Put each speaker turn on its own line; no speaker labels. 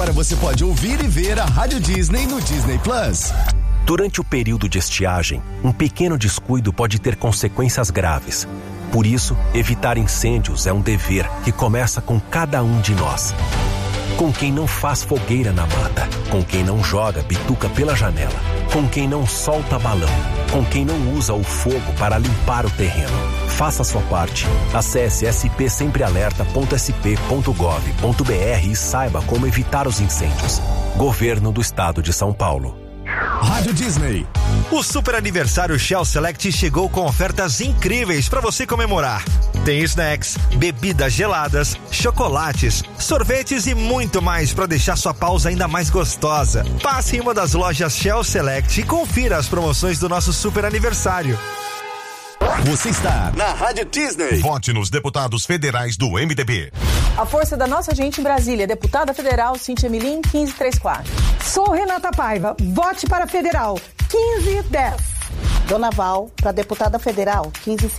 Agora você pode ouvir e ver a Rádio Disney no Disney Plus.
Durante o período de estiagem, um pequeno descuido pode ter consequências graves. Por isso, evitar incêndios é um dever que começa com cada um de nós. Com quem não faz fogueira na mata, com quem não joga bituca pela janela, com quem não solta balão, com quem não usa o fogo para limpar o terreno. Faça a sua parte. Acesse spsemprealerta.sp.gov.br e saiba como evitar os incêndios. Governo do Estado de São Paulo.
Rádio Disney.
O super aniversário Shell Select chegou com ofertas incríveis para você comemorar. Tem snacks, bebidas geladas, chocolates, sorvetes e muito mais para deixar sua pausa ainda mais gostosa. Passe em uma das lojas Shell Select e confira as promoções do nosso super aniversário.
Você está na Rádio Disney.
Vote nos deputados federais do MDB.
A força da nossa gente em Brasília, deputada federal Cíntia Milim, 1534.
Sou Renata Paiva, vote para federal, 1510.
Dona Val, para deputada federal, 1550.